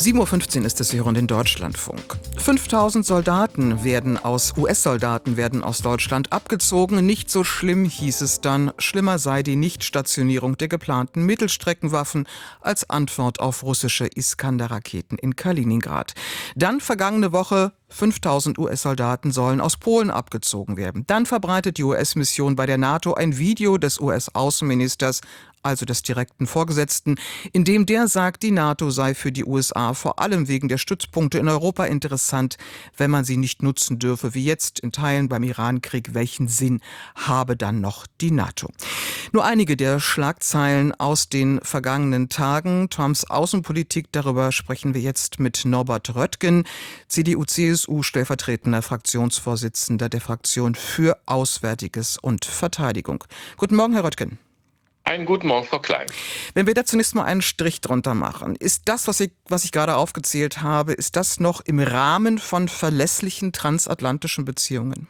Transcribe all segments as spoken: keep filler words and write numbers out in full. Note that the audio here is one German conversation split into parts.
sieben Uhr fünfzehn ist es, Sie hören den Deutschlandfunk. fünftausend Soldaten werden aus, U S-Soldaten werden aus Deutschland abgezogen. Nicht so schlimm, hieß es dann. Schlimmer sei die Nichtstationierung der geplanten Mittelstreckenwaffen als Antwort auf russische Iskander-Raketen in Kaliningrad. Dann vergangene Woche: fünftausend U S-Soldaten sollen aus Polen abgezogen werden. Dann verbreitet die U S-Mission bei der NATO ein Video des U S-Außenministers, also des direkten Vorgesetzten, in dem der sagt, die NATO sei für die U S A vor allem wegen der Stützpunkte in Europa interessant, wenn man sie nicht nutzen dürfe, wie jetzt in Teilen beim Irankrieg. Welchen Sinn habe dann noch die NATO? Nur einige der Schlagzeilen aus den vergangenen Tagen. Trumps Außenpolitik, darüber sprechen wir jetzt mit Norbert Röttgen, C D U C S U stellvertretender Fraktionsvorsitzender der Fraktion für Auswärtiges und Verteidigung. Guten Morgen, Herr Röttgen. Einen guten Morgen, Frau Klein. Wenn wir da zunächst mal einen Strich drunter machen, ist das, was ich, was ich gerade aufgezählt habe, ist das noch im Rahmen von verlässlichen transatlantischen Beziehungen?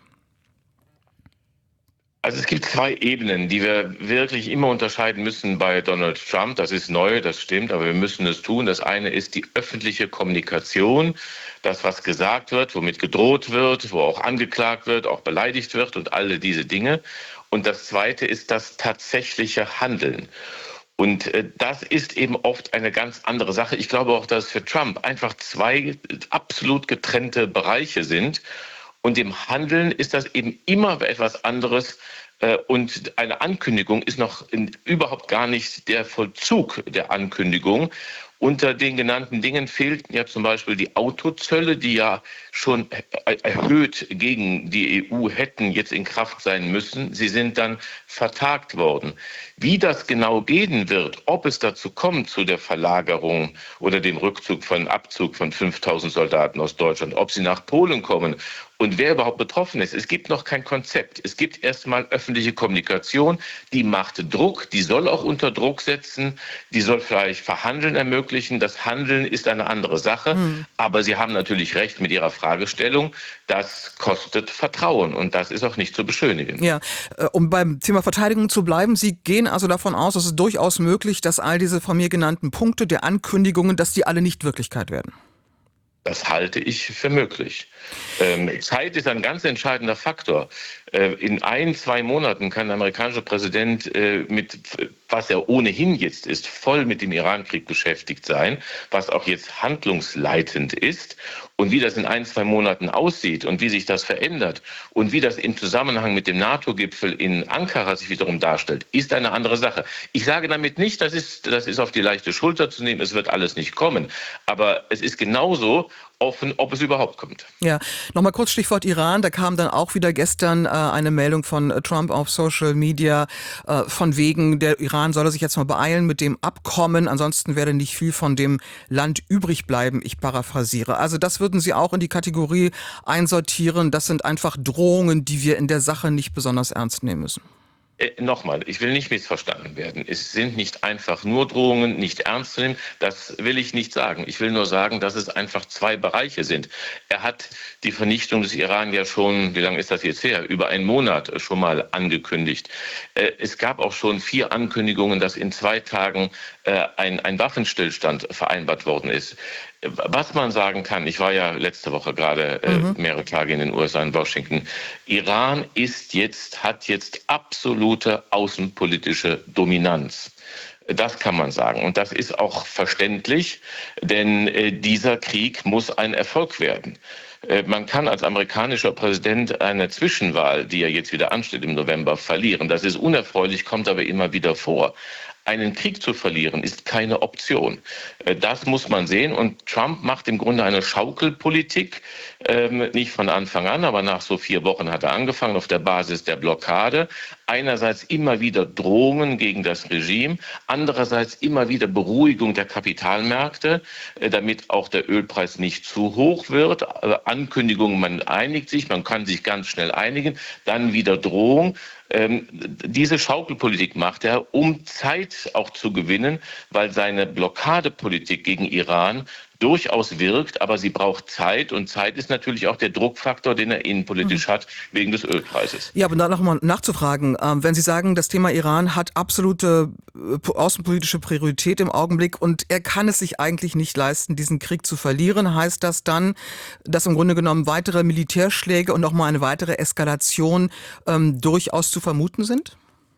Also es gibt zwei Ebenen, die wir wirklich immer unterscheiden müssen bei Donald Trump. Das ist neu, das stimmt, aber wir müssen es tun. Das eine ist die öffentliche Kommunikation, das, was gesagt wird, womit gedroht wird, wo auch angeklagt wird, auch beleidigt wird und alle diese Dinge. Und das zweite ist das tatsächliche Handeln. Und äh, das ist eben oft eine ganz andere Sache. Ich glaube auch, dass es für Trump einfach zwei absolut getrennte Bereiche sind. Und im Handeln ist das eben immer etwas anderes. Äh, und eine Ankündigung ist noch in, überhaupt gar nicht der Vollzug der Ankündigung. Unter den genannten Dingen fehlten ja zum Beispiel die Autozölle, die ja schon erhöht gegen die E U hätten jetzt in Kraft sein müssen. Sie sind dann vertagt worden. Wie das genau gehen wird, ob es dazu kommt zu der Verlagerung oder dem Rückzug von Abzug von fünftausend Soldaten aus Deutschland, ob sie nach Polen kommen und wer überhaupt betroffen ist. Es gibt noch kein Konzept. Es gibt erstmal öffentliche Kommunikation, die macht Druck, die soll auch unter Druck setzen, die soll vielleicht Verhandeln ermöglichen. Das Handeln ist eine andere Sache, mhm. aber Sie haben natürlich recht mit Ihrer Fragestellung. Das kostet Vertrauen und das ist auch nicht zu beschönigen. Ja, um beim Thema Verteidigung zu bleiben, Sie gehen also davon aus, es ist durchaus möglich, dass all diese von mir genannten Punkte der Ankündigungen, dass die alle nicht Wirklichkeit werden. Das halte ich für möglich. Ähm, Zeit ist ein ganz entscheidender Faktor. Äh, in ein, zwei Monaten kann der amerikanische Präsident äh, mit, was er ohnehin jetzt ist, voll mit dem Irankrieg beschäftigt sein, was auch jetzt handlungsleitend ist. Und wie das in ein, zwei Monaten aussieht und wie sich das verändert und wie das im Zusammenhang mit dem NATO-Gipfel in Ankara sich wiederum darstellt, ist eine andere Sache. Ich sage damit nicht, das ist, das ist auf die leichte Schulter zu nehmen, es wird alles nicht kommen. Aber es ist genauso offen, ob es überhaupt kommt. Ja, nochmal kurz Stichwort Iran. Da kam dann auch wieder gestern äh, eine Meldung von äh, Trump auf Social Media, äh, von wegen, der Iran solle sich jetzt mal beeilen mit dem Abkommen, ansonsten werde nicht viel von dem Land übrig bleiben. Ich paraphrasiere. Also das würden Sie auch in die Kategorie einsortieren. Das sind einfach Drohungen, die wir in der Sache nicht besonders ernst nehmen müssen. Äh, nochmal, ich will nicht missverstanden werden. Es sind nicht einfach nur Drohungen, nicht ernst zu nehmen. Das will ich nicht sagen. Ich will nur sagen, dass es einfach zwei Bereiche sind. Er hat die Vernichtung des Iran ja schon, wie lange ist das jetzt her? Über einen Monat schon mal angekündigt. Äh, es gab auch schon vier Ankündigungen, dass in zwei Tagen äh, ein, ein Waffenstillstand vereinbart worden ist. Was man sagen kann, ich war ja letzte Woche gerade äh, mhm. mehrere Tage in den U S A, in Washington. Iran ist jetzt, hat jetzt absolute außenpolitische Dominanz. Das kann man sagen. Und das ist auch verständlich, denn äh, dieser Krieg muss ein Erfolg werden. Äh, man kann als amerikanischer Präsident eine Zwischenwahl, die ja jetzt wieder ansteht im November, verlieren. Das ist unerfreulich, kommt aber immer wieder vor. Einen Krieg zu verlieren, ist keine Option. Das muss man sehen. Und Trump macht im Grunde eine Schaukelpolitik, ähm, nicht von Anfang an, aber nach so vier Wochen hat er angefangen auf der Basis der Blockade. Einerseits immer wieder Drohungen gegen das Regime, andererseits immer wieder Beruhigung der Kapitalmärkte, äh, damit auch der Ölpreis nicht zu hoch wird. Äh, Ankündigungen, man einigt sich, man kann sich ganz schnell einigen, dann wieder Drohung. Ähm, diese Schaukelpolitik macht er, um Zeit auch zu gewinnen, weil seine Blockadepolitik gegen Iran durchaus wirkt, aber sie braucht Zeit und Zeit ist natürlich auch der Druckfaktor, den er innenpolitisch mhm. hat, wegen des Ölpreises. Ja, aber da nochmal nachzufragen, ähm, wenn Sie sagen, das Thema Iran hat absolute äh, außenpolitische Priorität im Augenblick und er kann es sich eigentlich nicht leisten, diesen Krieg zu verlieren, heißt das dann, dass im Grunde genommen weitere Militärschläge und nochmal eine weitere Eskalation ähm, durchaus zu vermuten sind?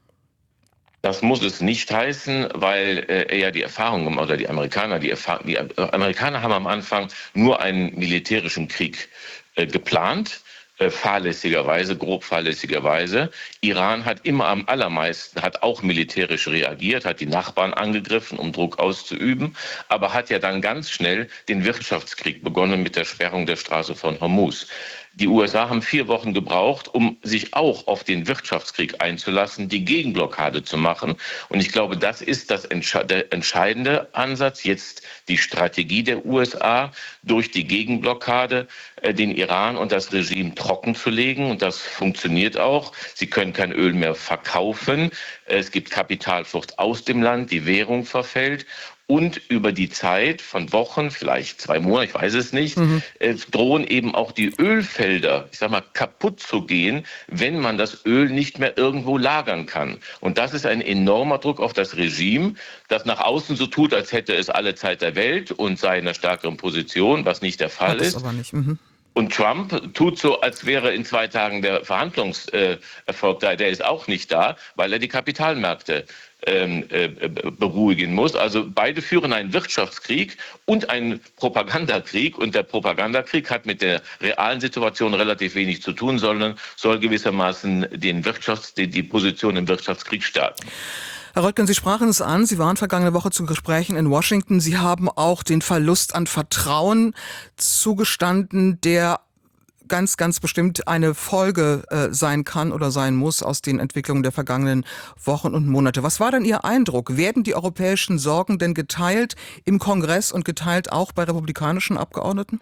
Das muss es nicht heißen, weil äh, er ja die Erfahrung, oder die Amerikaner, die, Erfahrung, die Amerikaner haben am Anfang nur einen militärischen Krieg äh, geplant, äh, fahrlässigerweise, grob fahrlässigerweise. Iran hat immer am allermeisten, hat auch militärisch reagiert, hat die Nachbarn angegriffen, um Druck auszuüben, aber hat ja dann ganz schnell den Wirtschaftskrieg begonnen mit der Sperrung der Straße von Hormuz. Die U S A haben vier Wochen gebraucht, um sich auch auf den Wirtschaftskrieg einzulassen, die Gegenblockade zu machen. Und ich glaube, das ist das Entsche- der entscheidende Ansatz, jetzt die Strategie der U S A, durch die Gegenblockade äh, den Iran und das Regime trocken zu legen. Und das funktioniert auch. Sie können kein Öl mehr verkaufen. Es gibt Kapitalflucht aus dem Land, die Währung verfällt. Und über die Zeit von Wochen, vielleicht zwei Monate, ich weiß es nicht, mhm. äh, drohen eben auch die Ölfelder, ich sag mal, kaputt zu gehen, wenn man das Öl nicht mehr irgendwo lagern kann. Und das ist ein enormer Druck auf das Regime, das nach außen so tut, als hätte es alle Zeit der Welt und sei in einer stärkeren Position, was nicht der Fall Hat es ist. Aber nicht. Mhm. Und Trump tut so, als wäre in zwei Tagen der Verhandlungserfolg da. Der ist auch nicht da, weil er die Kapitalmärkte ähm, äh, beruhigen muss. Also beide führen einen Wirtschaftskrieg und einen Propagandakrieg. Und der Propagandakrieg hat mit der realen Situation relativ wenig zu tun, sondern soll gewissermaßen den Wirtschafts-, die, die Position im Wirtschaftskrieg stärken. Herr Röttgen, Sie sprachen es an, Sie waren vergangene Woche zu Gesprächen in Washington. Sie haben auch den Verlust an Vertrauen zugestanden, der ganz, ganz bestimmt eine Folge äh, sein kann oder sein muss aus den Entwicklungen der vergangenen Wochen und Monate. Was war denn Ihr Eindruck? Werden die europäischen Sorgen denn geteilt im Kongress und geteilt auch bei republikanischen Abgeordneten?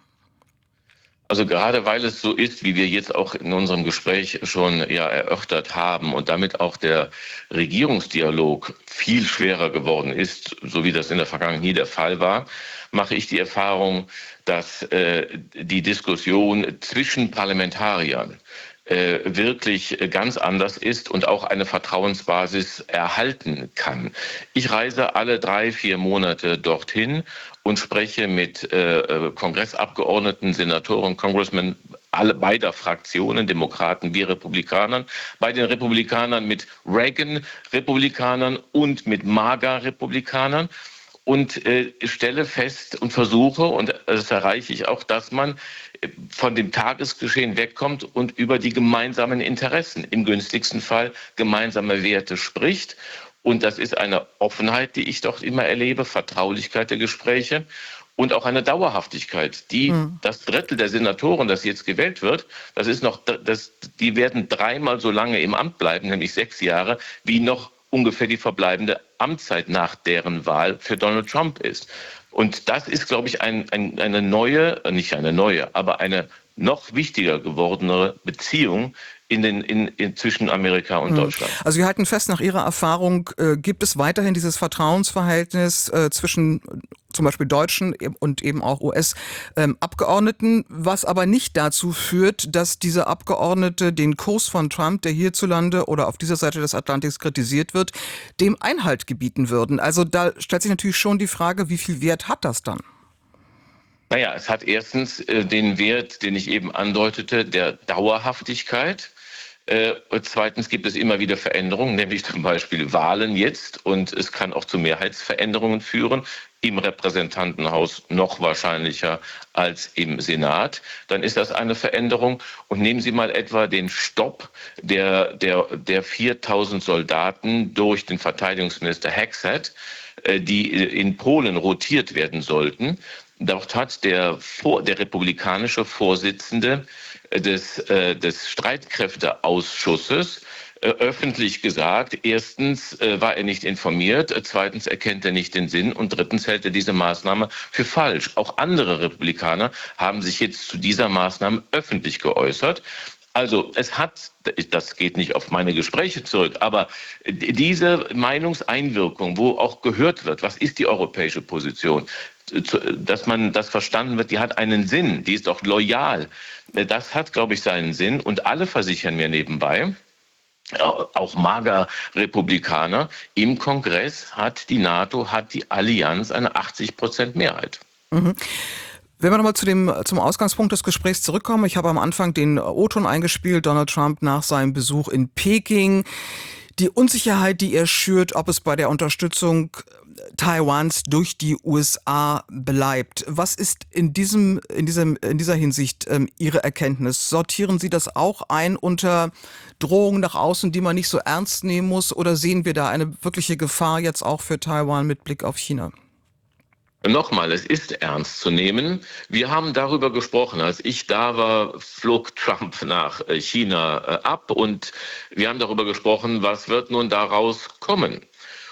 Also gerade weil es so ist, wie wir jetzt auch in unserem Gespräch schon ja erörtert haben und damit auch der Regierungsdialog viel schwerer geworden ist, so wie das in der Vergangenheit nie der Fall war, mache ich die Erfahrung, dass äh, die Diskussion zwischen Parlamentariern äh, wirklich ganz anders ist und auch eine Vertrauensbasis erhalten kann. Ich reise alle drei, vier Monate dorthin und spreche mit äh, Kongressabgeordneten, Senatoren, Congressmen alle beider Fraktionen, Demokraten wie Republikanern, bei den Republikanern mit Reagan-Republikanern und mit MAGA-Republikanern und äh, stelle fest und versuche, und das erreiche ich auch, dass man von dem Tagesgeschehen wegkommt und über die gemeinsamen Interessen, im günstigsten Fall gemeinsame Werte spricht. Und das ist eine Offenheit, die ich doch immer erlebe, Vertraulichkeit der Gespräche und auch eine Dauerhaftigkeit. Die, hm. Das Drittel der Senatoren, das jetzt gewählt wird, das ist noch, das, die werden dreimal so lange im Amt bleiben, nämlich sechs Jahre, wie noch ungefähr die verbleibende Amtszeit nach deren Wahl für Donald Trump ist. Und das ist, glaube ich, ein, ein, eine neue, nicht eine neue, aber eine noch wichtiger gewordene Beziehung in den, in, in, zwischen Amerika und Deutschland. Also wir halten fest, nach Ihrer Erfahrung äh, gibt es weiterhin dieses Vertrauensverhältnis äh, zwischen zum Beispiel deutschen und eben auch U S-Abgeordneten, ähm, was aber nicht dazu führt, dass diese Abgeordnete den Kurs von Trump, der hierzulande oder auf dieser Seite des Atlantiks kritisiert wird, dem Einhalt gebieten würden. Also da stellt sich natürlich schon die Frage, wie viel Wert hat das dann? Naja, es hat erstens äh, den Wert, den ich eben andeutete, der Dauerhaftigkeit. Äh, zweitens gibt es immer wieder Veränderungen, nämlich zum Beispiel Wahlen jetzt. Und es kann auch zu Mehrheitsveränderungen führen, im Repräsentantenhaus noch wahrscheinlicher als im Senat. Dann ist das eine Veränderung. Und nehmen Sie mal etwa den Stopp der, der, der viertausend Soldaten durch den Verteidigungsminister Hexet, äh, die in Polen rotiert werden sollten. Dort hat der, der republikanische Vorsitzende des, äh, des Streitkräfteausschusses äh, öffentlich gesagt, erstens äh, war er nicht informiert, zweitens erkennt er nicht den Sinn und drittens hält er diese Maßnahme für falsch. Auch andere Republikaner haben sich jetzt zu dieser Maßnahme öffentlich geäußert. Also es hat, das geht nicht auf meine Gespräche zurück, aber diese Meinungseinwirkung, wo auch gehört wird, was ist die europäische Position, dass man das verstanden wird, die hat einen Sinn, die ist auch loyal. Das hat, glaube ich, seinen Sinn. Und alle versichern mir nebenbei, auch Mager-Republikaner, im Kongress hat die NATO, hat die Allianz eine achtzig Prozent Mehrheit. Mhm. Wenn wir nochmal zu dem, zum Ausgangspunkt des Gesprächs zurückkommen. Ich habe am Anfang den O-Ton eingespielt, Donald Trump nach seinem Besuch in Peking. Die Unsicherheit, die er schürt, ob es bei der Unterstützung Taiwans durch die U S A bleibt. Was ist in diesem, in diesem, in dieser Hinsicht ähm, Ihre Erkenntnis? Sortieren Sie das auch ein unter Drohungen nach außen, die man nicht so ernst nehmen muss? Oder sehen wir da eine wirkliche Gefahr jetzt auch für Taiwan mit Blick auf China? Nochmal, es ist ernst zu nehmen. Wir haben darüber gesprochen. Als ich da war, flog Trump nach China ab und wir haben darüber gesprochen, was wird nun daraus kommen.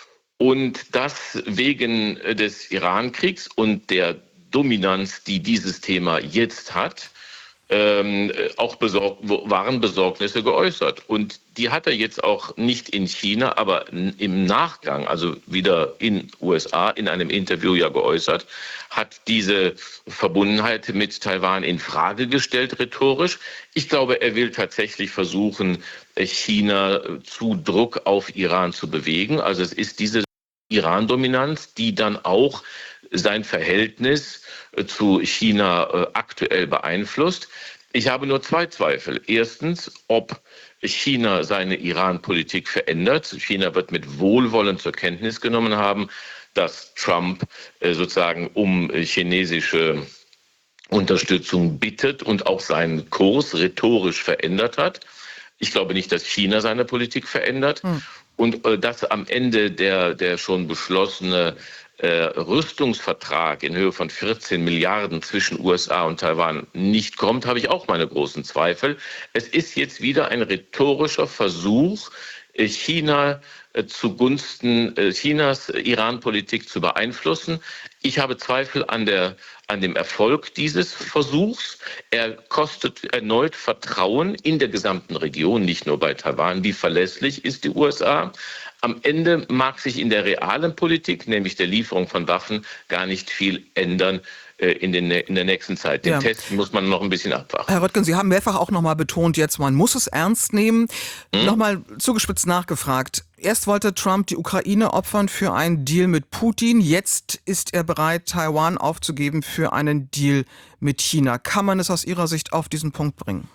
Und das wegen des Iran-Kriegs und der Dominanz, die dieses Thema jetzt hat, ähm, auch besorgt, waren Besorgnisse geäußert. Und die hat er jetzt auch nicht in China, aber im Nachgang, also wieder in U S A, in einem Interview ja geäußert, hat diese Verbundenheit mit Taiwan in Frage gestellt, rhetorisch. Ich glaube, er will tatsächlich versuchen, China zu Druck auf Iran zu bewegen. Also es ist diese Iran-Dominanz, die dann auch sein Verhältnis zu China aktuell beeinflusst. Ich habe nur zwei Zweifel. Erstens, ob China seine Iran-Politik verändert. China wird mit Wohlwollen zur Kenntnis genommen haben, dass Trump sozusagen um chinesische Unterstützung bittet und auch seinen Kurs rhetorisch verändert hat. Ich glaube nicht, dass China seine Politik verändert. Hm. Und äh, dass am Ende der, der schon beschlossene äh, Rüstungsvertrag in Höhe von vierzehn Milliarden zwischen U S A und Taiwan nicht kommt, habe ich auch meine großen Zweifel. Es ist jetzt wieder ein rhetorischer Versuch, China äh, zugunsten äh, Chinas Iran-Politik zu beeinflussen. Ich habe Zweifel an der an dem Erfolg dieses Versuchs. Er kostet erneut Vertrauen in der gesamten Region, nicht nur bei Taiwan. Wie verlässlich ist die U S A? Am Ende mag sich in der realen Politik, nämlich der Lieferung von Waffen, gar nicht viel ändern in, den, in der nächsten Zeit. Den ja. Test muss man noch ein bisschen abwarten. Herr Röttgen, Sie haben mehrfach auch nochmal betont, jetzt man muss es ernst nehmen. Hm? Nochmal zugespitzt nachgefragt. Erst wollte Trump die Ukraine opfern für einen Deal mit Putin. Jetzt ist er bereit, Taiwan aufzugeben für einen Deal mit China. Kann man es aus Ihrer Sicht auf diesen Punkt bringen?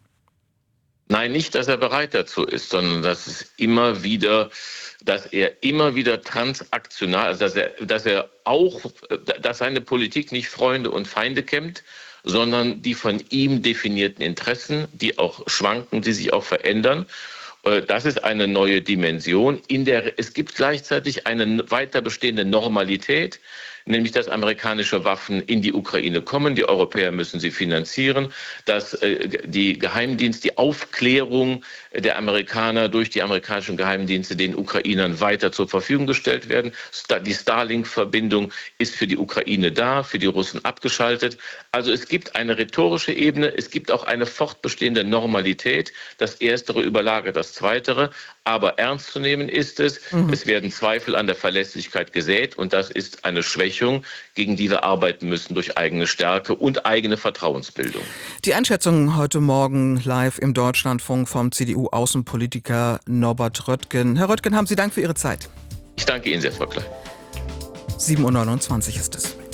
Nein, nicht, dass er bereit dazu ist, sondern dass es immer wieder, dass er immer wieder transaktional, also dass er, dass er auch, dass seine Politik nicht Freunde und Feinde kennt, sondern die von ihm definierten Interessen, die auch schwanken, die sich auch verändern. Das ist eine neue Dimension, in der es gibt gleichzeitig eine weiter bestehende Normalität, nämlich dass amerikanische Waffen in die Ukraine kommen. Die Europäer müssen sie finanzieren, dass äh, die Geheimdienste, die Aufklärung der Amerikaner durch die amerikanischen Geheimdienste den Ukrainern weiter zur Verfügung gestellt werden. Die Starlink-Verbindung ist für die Ukraine da, für die Russen abgeschaltet. Also es gibt eine rhetorische Ebene, es gibt auch eine fortbestehende Normalität. Das Erstere überlagert das Zweitere. Aber ernst zu nehmen ist es, mhm. es werden Zweifel an der Verlässlichkeit gesät und das ist eine Schwächung, gegen die wir arbeiten müssen durch eigene Stärke und eigene Vertrauensbildung. Die Einschätzung heute Morgen live im Deutschlandfunk vom C D U-Außenpolitiker Norbert Röttgen. Herr Röttgen, haben Sie Dank für Ihre Zeit. Ich danke Ihnen sehr, Frau Klein. sieben Uhr neunundzwanzig ist es.